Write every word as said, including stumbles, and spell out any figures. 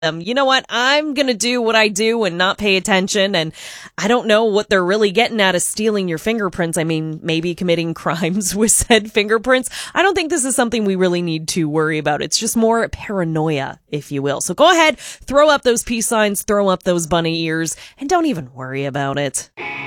Um, you know what? I'm going to do what I do and not pay attention. And I don't know what they're really getting at of stealing your fingerprints. I mean, maybe committing crimes with said fingerprints. I don't think this is something we really need to worry about. It's just more paranoia, if you will. So go ahead, throw up those peace signs, throw up those bunny ears, and don't even worry about it.